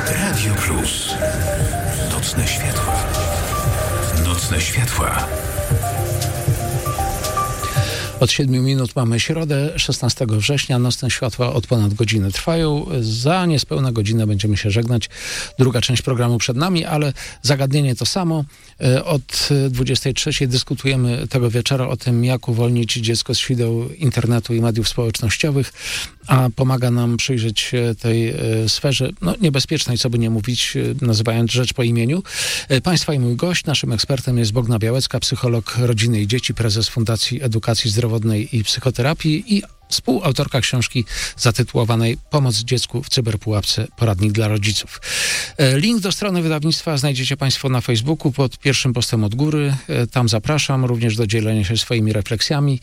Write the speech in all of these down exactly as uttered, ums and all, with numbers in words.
Radio Plus. Nocne światła. Nocne światła. Od siedmiu minut mamy środę, szesnastego września. Nocne światła od ponad godziny trwają. Za niespełna godzinę będziemy się żegnać. Druga część programu przed nami, ale zagadnienie to samo. Od dwudziestej trzeciej dyskutujemy tego wieczora o tym, jak uwolnić dziecko z śwideł internetu i mediów społecznościowych, a pomaga nam przyjrzeć się tej sferze, no niebezpiecznej, co by nie mówić, nazywając rzecz po imieniu. Państwa i mój gość, naszym ekspertem jest Bogna Białecka, psycholog rodziny i dzieci, prezes Fundacji Edukacji Zdrowotnej i Psychoterapii i współautorka książki zatytułowanej Pomoc dziecku w cyberpułapce, poradnik dla rodziców. Link do strony wydawnictwa znajdziecie Państwo na Facebooku pod pierwszym postem od góry. Tam zapraszam również do dzielenia się swoimi refleksjami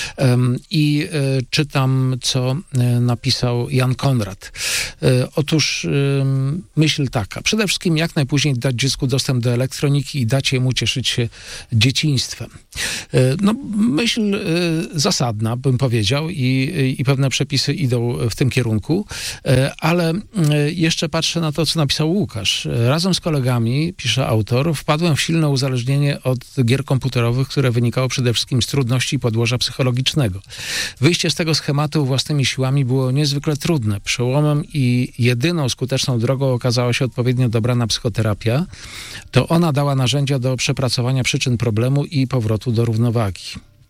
i czytam, co napisał Jan Konrad. Otóż myśl taka, przede wszystkim jak najpóźniej dać dziecku dostęp do elektroniki i dać jemu cieszyć się dzieciństwem. No, myśl zasadna, bym powiedział, i i pewne przepisy idą w tym kierunku, ale jeszcze patrzę na to, co napisał Łukasz. Razem z kolegami, pisze autor, wpadłem w silne uzależnienie od gier komputerowych, które wynikało przede wszystkim z trudności podłoża psychologicznego. Wyjście z tego schematu własnymi siłami było niezwykle trudne. Przełomem i jedyną skuteczną drogą okazała się odpowiednio dobrana psychoterapia. To ona dała narzędzia do przepracowania przyczyn problemu i powrotu do równowagi.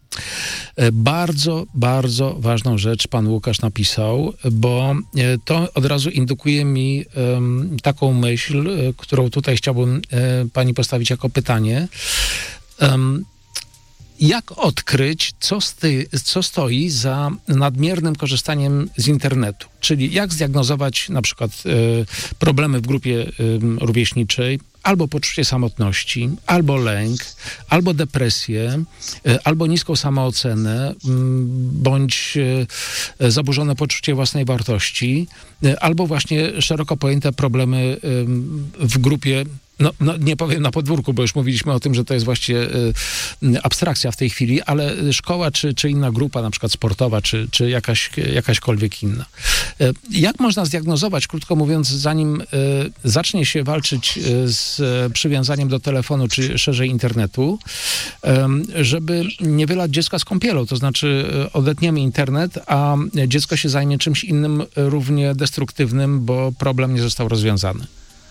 Bardzo, bardzo ważną rzecz pan Łukasz napisał, bo to od razu indukuje mi um, taką myśl, którą tutaj chciałbym um, pani postawić jako pytanie. Um, Jak odkryć, co, sty, co stoi za nadmiernym korzystaniem z internetu? Czyli jak zdiagnozować na przykład y, problemy w grupie y, rówieśniczej, albo poczucie samotności, albo lęk, albo depresję, y, albo niską samoocenę, y, bądź y, zaburzone poczucie własnej wartości, y, albo właśnie szeroko pojęte problemy y, w grupie. No, no nie powiem na podwórku, bo już mówiliśmy o tym, że to jest właściwie y, abstrakcja w tej chwili, ale szkoła czy, czy inna grupa, na przykład sportowa, czy, czy jakaś, jakaśkolwiek inna. Y, jak można zdiagnozować, krótko mówiąc, zanim y, zacznie się walczyć y, z y, przywiązaniem do telefonu, czy szerzej internetu, y, żeby nie wylać dziecka z kąpielą, to znaczy y, odetniemy internet, a dziecko się zajmie czymś innym y, równie destruktywnym, bo problem nie został rozwiązany.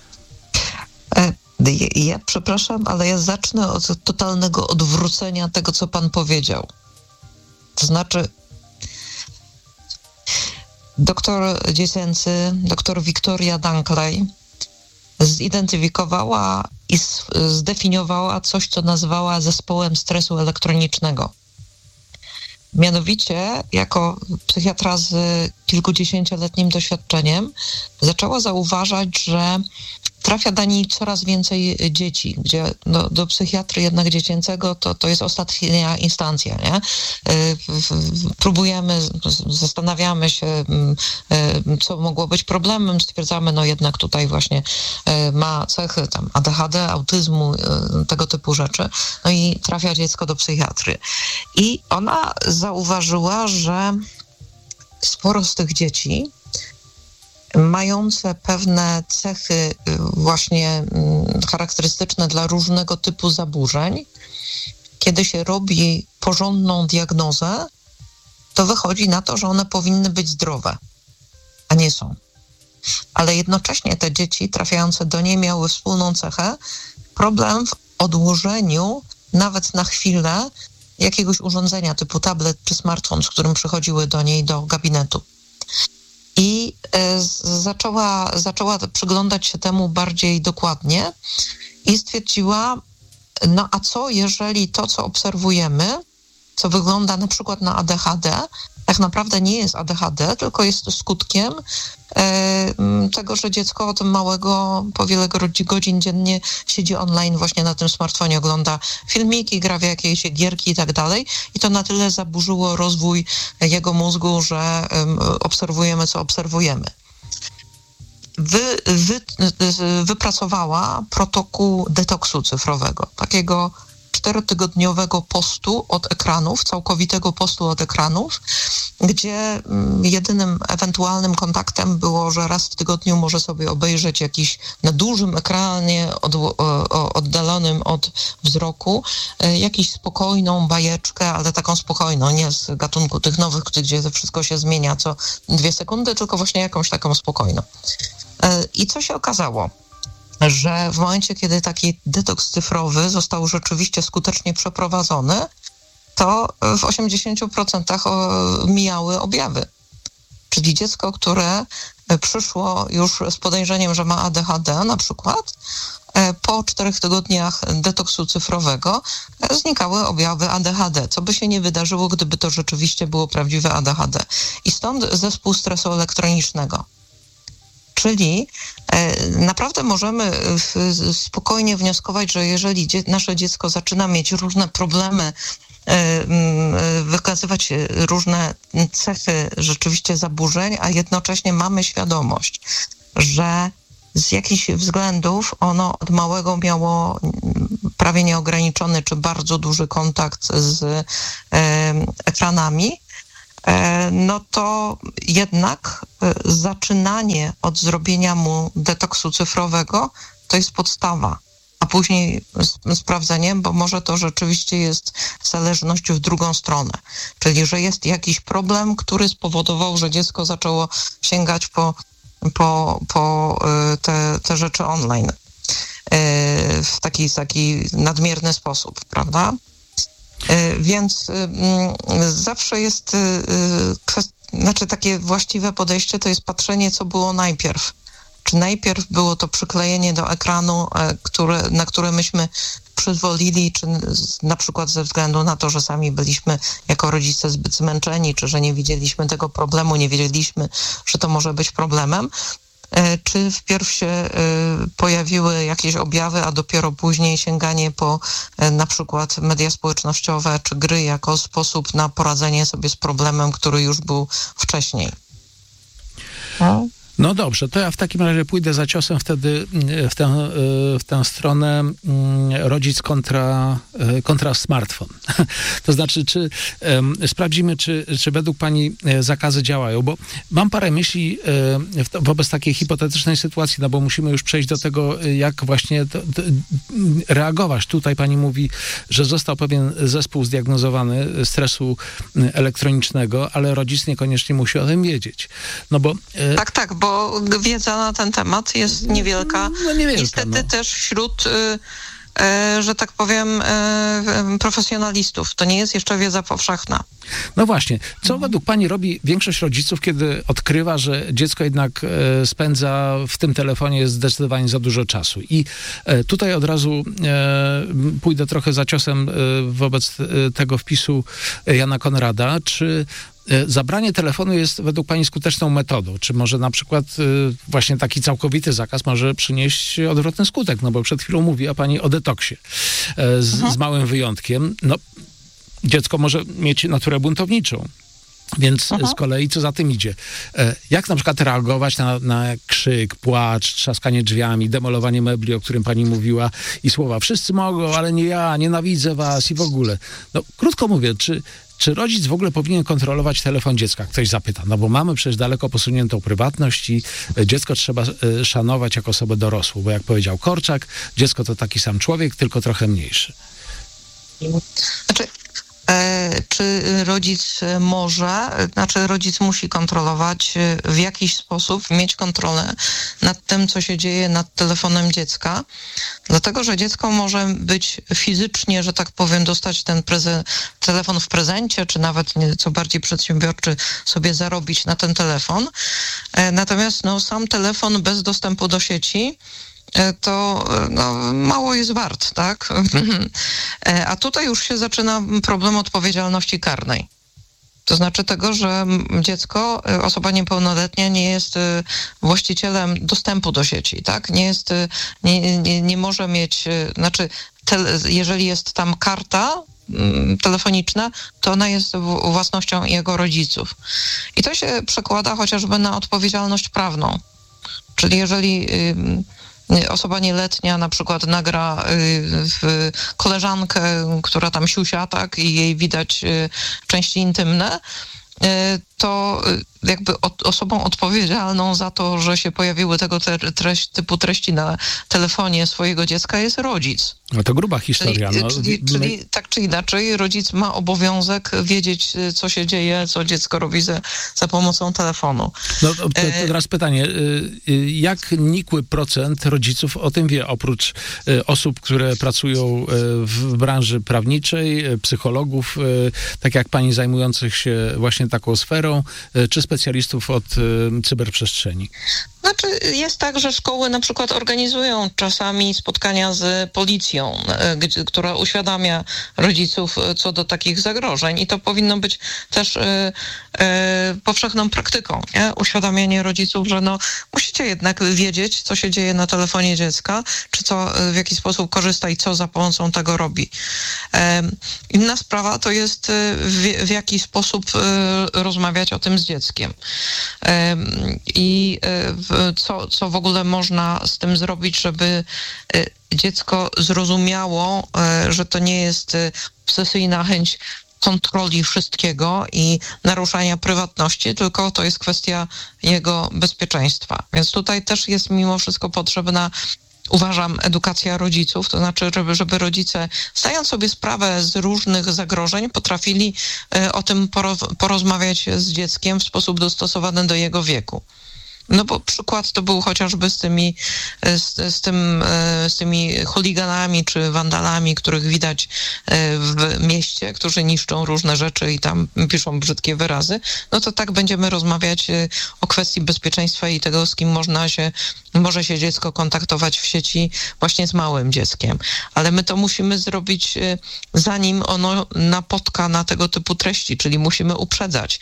Ja, ja przepraszam, ale ja zacznę od totalnego odwrócenia tego, co pan powiedział. To znaczy, doktor dziecięcy, doktor Victoria Dunkley zidentyfikowała i zdefiniowała coś, co nazwała zespołem stresu elektronicznego. Mianowicie, jako psychiatra z kilkudziesięcioletnim doświadczeniem, zaczęła zauważać, że trafia do niej coraz więcej dzieci, gdzie do, do psychiatry jednak dziecięcego to, to jest ostatnia instancja, nie? Próbujemy, zastanawiamy się, co mogło być problemem, stwierdzamy, no jednak tutaj właśnie ma cechy tam A D H D, autyzmu, tego typu rzeczy, no i trafia dziecko do psychiatry. I ona zauważyła, że sporo z tych dzieci mające pewne cechy właśnie charakterystyczne dla różnego typu zaburzeń, kiedy się robi porządną diagnozę, to wychodzi na to, że one powinny być zdrowe, a nie są. Ale jednocześnie te dzieci trafiające do niej miały wspólną cechę, problem w odłożeniu nawet na chwilę jakiegoś urządzenia typu tablet czy smartfon, z którym przychodziły do niej do gabinetu. I y, zaczęła, zaczęła przyglądać się temu bardziej dokładnie i stwierdziła, no a co jeżeli to, co obserwujemy, co wygląda na przykład na A D H D, tak naprawdę nie jest A D H D, tylko jest skutkiem y, tego, że dziecko od małego po wiele godzin dziennie siedzi online właśnie na tym smartfonie, ogląda filmiki, gra w jakieś gierki i tak dalej. I to na tyle zaburzyło rozwój jego mózgu, że y, obserwujemy, co obserwujemy. Wy, wy, wypracowała protokół detoksu cyfrowego, takiego czterotygodniowego postu od ekranów, całkowitego postu od ekranów, gdzie jedynym ewentualnym kontaktem było, że raz w tygodniu może sobie obejrzeć jakiś na dużym ekranie od, oddalonym od wzroku jakiś spokojną bajeczkę, ale taką spokojną, nie z gatunku tych nowych, gdzie to wszystko się zmienia co dwie sekundy, tylko właśnie jakąś taką spokojną. I co się okazało? Że w momencie, kiedy taki detoks cyfrowy został rzeczywiście skutecznie przeprowadzony, to w osiemdziesięciu procentach mijały objawy. Czyli dziecko, które przyszło już z podejrzeniem, że ma A D H D na przykład, po czterech tygodniach detoksu cyfrowego znikały objawy A D H D, co by się nie wydarzyło, gdyby to rzeczywiście było prawdziwe A D H D. I stąd zespół stresu elektronicznego. Czyli e, naprawdę możemy w, spokojnie wnioskować, że jeżeli dzie- nasze dziecko zaczyna mieć różne problemy, e, m, wykazywać różne cechy rzeczywiście zaburzeń, a jednocześnie mamy świadomość, że z jakichś względów ono od małego miało prawie nieograniczony czy bardzo duży kontakt z e, ekranami, no to jednak zaczynanie od zrobienia mu detoksu cyfrowego to jest podstawa, a później sprawdzenie, bo może to rzeczywiście jest zależność w drugą stronę, czyli że jest jakiś problem, który spowodował, że dziecko zaczęło sięgać po, po, po te, te rzeczy online w taki, taki nadmierny sposób, prawda? Więc zawsze jest, znaczy takie właściwe podejście to jest patrzenie, co było najpierw. Czy najpierw było to przyklejenie do ekranu, które, na które myśmy przyzwolili, czy na przykład ze względu na to, że sami byliśmy jako rodzice zbyt zmęczeni, czy że nie widzieliśmy tego problemu, nie wiedzieliśmy, że to może być problemem. Czy wpierw się pojawiły jakieś objawy, a dopiero później sięganie po na przykład media społecznościowe czy gry jako sposób na poradzenie sobie z problemem, który już był wcześniej. No. No dobrze, to ja w takim razie pójdę za ciosem wtedy w tę, w tę stronę rodzic kontra, kontra smartfon. To znaczy, czy um, sprawdzimy, czy, czy według pani zakazy działają, bo mam parę myśli w, wobec takiej hipotetycznej sytuacji, no bo musimy już przejść do tego, jak właśnie to, to, reagować. Tutaj pani mówi, że został pewien zespół zdiagnozowany stresu elektronicznego, ale rodzic niekoniecznie musi o tym wiedzieć. No bo... Tak, tak, bo wiedza na ten temat jest niewielka. No niewielka, Niestety no. też wśród, y, y, że tak powiem, y, profesjonalistów. To nie jest jeszcze wiedza powszechna. No właśnie. Co mhm. według pani robi większość rodziców, kiedy odkrywa, że dziecko jednak e, spędza w tym telefonie zdecydowanie za dużo czasu? I e, tutaj od razu e, pójdę trochę za ciosem e, wobec e, tego wpisu Jana Konrada. Czy zabranie telefonu jest według pani skuteczną metodą? Czy może na przykład y, właśnie taki całkowity zakaz może przynieść odwrotny skutek? No bo przed chwilą mówiła pani o detoksie e, z, z małym wyjątkiem. No, dziecko może mieć naturę buntowniczą. Więc Aha. z kolei co za tym idzie? E, jak na przykład reagować na, na krzyk, płacz, trzaskanie drzwiami, demolowanie mebli, o którym pani mówiła i słowa wszyscy mogą, ale nie ja, nienawidzę was i w ogóle. No krótko mówię, czy Czy rodzic w ogóle powinien kontrolować telefon dziecka? Ktoś zapyta. No bo mamy przecież daleko posuniętą prywatność i dziecko trzeba szanować jako osobę dorosłą, bo jak powiedział Korczak, dziecko to taki sam człowiek, tylko trochę mniejszy. Znaczy, e, czy rodzic może, znaczy rodzic musi kontrolować w jakiś sposób, mieć kontrolę nad tym, co się dzieje nad telefonem dziecka, dlatego, że dziecko może być fizycznie, że tak powiem, dostać ten preze- telefon w prezencie, czy nawet nieco bardziej przedsiębiorczy sobie zarobić na ten telefon. E, natomiast no, sam telefon bez dostępu do sieci to no, mało jest wart, tak? A tutaj już się zaczyna problem odpowiedzialności karnej. To znaczy tego, że dziecko, osoba niepełnoletnia nie jest właścicielem dostępu do sieci, tak? Nie jest, nie, nie, nie może mieć, znaczy te, jeżeli jest tam karta telefoniczna, to ona jest własnością jego rodziców. I to się przekłada chociażby na odpowiedzialność prawną. Czyli jeżeli osoba nieletnia na przykład nagra y, koleżankę, która tam siusia, tak, i jej widać y, części intymne, y, to jakby od, osobą odpowiedzialną za to, że się pojawiły tego te, treść, typu treści na telefonie swojego dziecka jest rodzic. No to gruba historia. Czyli, no. czyli, czyli tak czy inaczej rodzic ma obowiązek wiedzieć, co się dzieje, co dziecko robi za, za pomocą telefonu. No to, to teraz pytanie, jak nikły procent rodziców o tym wie, oprócz osób, które pracują w branży prawniczej, psychologów, tak jak pani zajmujących się właśnie taką sferą, czy specjalistów od cyberprzestrzeni? Znaczy jest tak, że szkoły na przykład organizują czasami spotkania z policją, gdzie, która uświadamia rodziców co do takich zagrożeń i to powinno być też e, e, powszechną praktyką, nie? Uświadamianie rodziców, że no musicie jednak wiedzieć, co się dzieje na telefonie dziecka, czy co, w jaki sposób korzysta i co za pomocą tego robi. E, inna sprawa to jest w, w jaki sposób e, rozmawiać o tym z dzieckiem. E, I e, Co, co w ogóle można z tym zrobić, żeby dziecko zrozumiało, że to nie jest obsesyjna chęć kontroli wszystkiego i naruszania prywatności, tylko to jest kwestia jego bezpieczeństwa. Więc tutaj też jest mimo wszystko potrzebna, uważam, edukacja rodziców, to znaczy, żeby, żeby rodzice, zdając sobie sprawę z różnych zagrożeń, potrafili o tym poroz- porozmawiać z dzieckiem w sposób dostosowany do jego wieku. No bo przykład to był chociażby z tymi, z, z, tym, z tymi chuliganami czy wandalami, których widać w mieście, którzy niszczą różne rzeczy i tam piszą brzydkie wyrazy. No to tak będziemy rozmawiać o kwestii bezpieczeństwa i tego, z kim można się, może się dziecko kontaktować w sieci właśnie z małym dzieckiem. Ale my to musimy zrobić, zanim ono napotka na tego typu treści, czyli musimy uprzedzać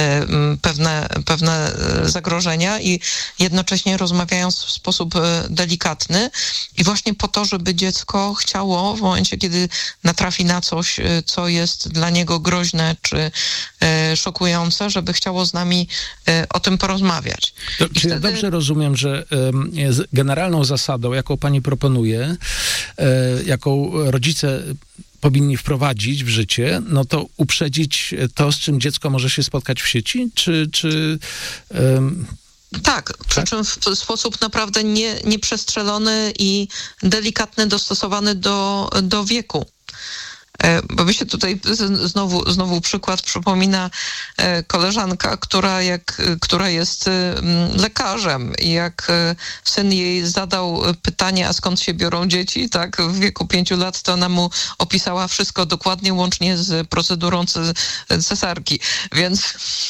pewne, pewne zagrożenia i jednocześnie rozmawiając w sposób delikatny i właśnie po to, żeby dziecko chciało w momencie, kiedy natrafi na coś, co jest dla niego groźne czy e, szokujące, żeby chciało z nami e, o tym porozmawiać. To, czy wtedy... ja dobrze rozumiem, że e, generalną zasadą, jaką pani proponuje, e, jaką rodzice powinni wprowadzić w życie, no to uprzedzić to, z czym dziecko może się spotkać w sieci, czy... czy um... Tak, przy czym w sposób naprawdę nie, nieprzestrzelony i delikatny, dostosowany do, do wieku. Bo mi się tutaj znowu, znowu przykład przypomina koleżanka, która, jak, która jest lekarzem i jak syn jej zadał pytanie, a skąd się biorą dzieci, tak, w wieku pięciu lat, to ona mu opisała wszystko dokładnie, łącznie z procedurą cesarki, więc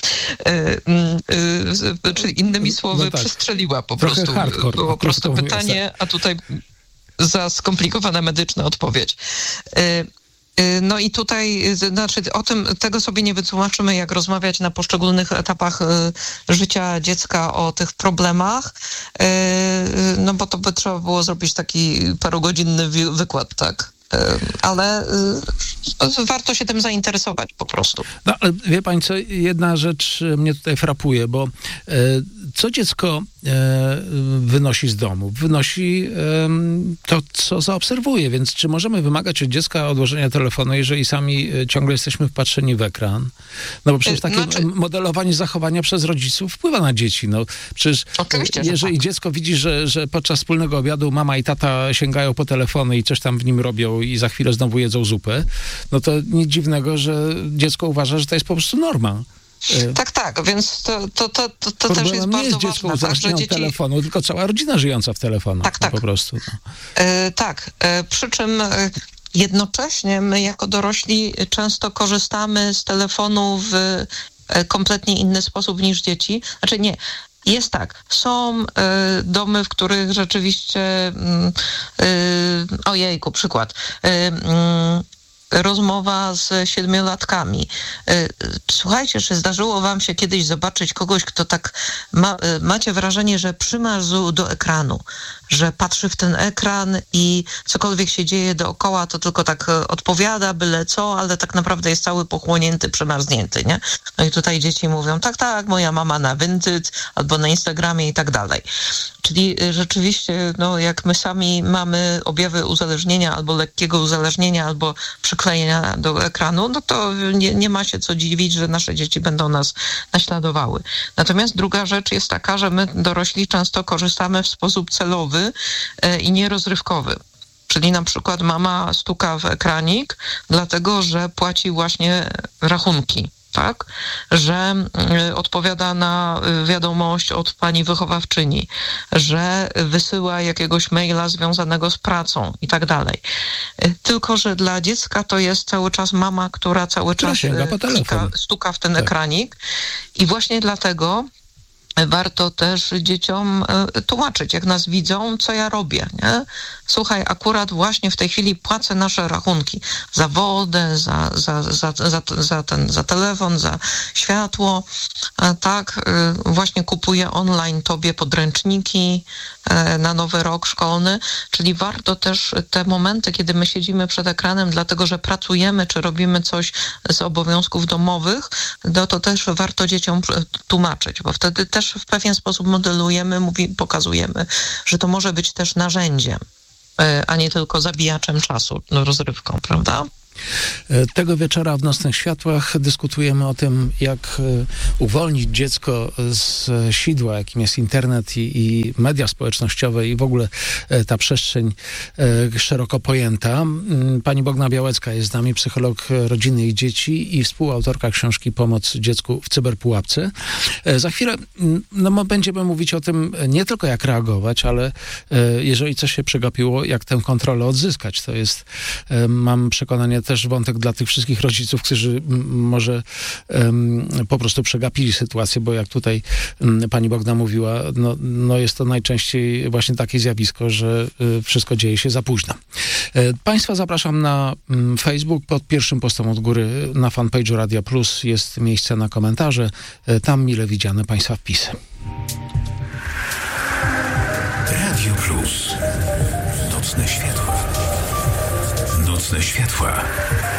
czyli innymi słowy no tak. Przestrzeliła po Trochę prostu. Hardcore, Było proste pytanie, a tutaj za skomplikowana medyczna odpowiedź. No i tutaj, znaczy o tym, tego sobie nie wytłumaczymy, jak rozmawiać na poszczególnych etapach y, życia dziecka o tych problemach, y, no bo to by trzeba było zrobić taki parugodzinny wi- wykład, tak? Y, ale y, warto się tym zainteresować po prostu. No, ale wie pani co, jedna rzecz mnie tutaj frapuje, bo y, co dziecko wynosi z domu? Wynosi to, co zaobserwuje, więc czy możemy wymagać od dziecka odłożenia telefonu, jeżeli sami ciągle jesteśmy wpatrzeni w ekran? No bo przecież takie znaczy... modelowanie zachowania przez rodziców wpływa na dzieci. No przecież Oczywiście, jeżeli tak. dziecko widzi, że, że podczas wspólnego obiadu mama i tata sięgają po telefony i coś tam w nim robią i za chwilę znowu jedzą zupę, no to nic dziwnego, że dziecko uważa, że to jest po prostu norma. Tak, tak, więc to, to, to, to, to też jest nie bardzo jest dziecko ważne. Tak, uzależnione od dzieci... telefonu, tylko cała rodzina żyjąca w telefonach. Tak, tak. No, po prostu. No. E, tak, e, przy czym e, jednocześnie my jako dorośli często korzystamy z telefonu w e, kompletnie inny sposób niż dzieci. Znaczy nie, jest tak, są y, domy, w których rzeczywiście y, y, ojejku, przykład y, y, rozmowa z siedmiolatkami. Słuchajcie, czy zdarzyło wam się kiedyś zobaczyć kogoś, kto tak ma, macie wrażenie, że przymarzł do ekranu, że patrzy w ten ekran i cokolwiek się dzieje dookoła, to tylko tak odpowiada, byle co, ale tak naprawdę jest cały pochłonięty, przemarznięty, nie? No i tutaj dzieci mówią, tak, tak, moja mama na Vinted albo na Instagramie i tak dalej. Czyli rzeczywiście, no jak my sami mamy objawy uzależnienia albo lekkiego uzależnienia, albo przyklejenia do ekranu, no to nie, nie ma się co dziwić, że nasze dzieci będą nas naśladowały. Natomiast druga rzecz jest taka, że my dorośli często korzystamy w sposób celowy i nierozrywkowy. Czyli na przykład mama stuka w ekranik, dlatego że płaci właśnie rachunki. Tak, że y, odpowiada na y, wiadomość od pani wychowawczyni, że wysyła jakiegoś maila związanego z pracą i tak dalej. Y, tylko, że dla dziecka to jest cały czas mama, która cały która czas sięga po telefon. stuka w ten tak. ekranik i właśnie dlatego warto też dzieciom tłumaczyć, jak nas widzą, co ja robię, nie? Słuchaj, akurat właśnie w tej chwili płacę nasze rachunki za wodę, za, za, za, za, za, ten, za telefon, za światło, tak, właśnie kupuję online tobie podręczniki na nowy rok szkolny, czyli warto też te momenty, kiedy my siedzimy przed ekranem, dlatego że pracujemy, czy robimy coś z obowiązków domowych, no to też warto dzieciom tłumaczyć, bo wtedy też w pewien sposób modelujemy, mówi, pokazujemy, że to może być też narzędziem, a nie tylko zabijaczem czasu, no, rozrywką, prawda? Tego wieczora w Nocnych Światłach dyskutujemy o tym, jak uwolnić dziecko z sidła, jakim jest internet i, i media społecznościowe i w ogóle ta przestrzeń szeroko pojęta. Pani Bogna Białecka jest z nami, psycholog rodziny i dzieci i współautorka książki Pomoc dziecku w cyberpułapce. Za chwilę no, będziemy mówić o tym nie tylko jak reagować, ale jeżeli coś się przegapiło, jak tę kontrolę odzyskać. To jest, mam przekonanie, też wątek dla tych wszystkich rodziców, którzy m, może um, po prostu przegapili sytuację, bo jak tutaj um, pani Bogna mówiła, no, no jest to najczęściej właśnie takie zjawisko, że y, wszystko dzieje się za późno. E, Państwa zapraszam na um, Facebook. Pod pierwszym postem od góry na fanpage'u Radia Plus jest miejsce na komentarze. E, tam mile widziane Państwa wpisy. Radio Plus. Nocne światła. Nocne światła.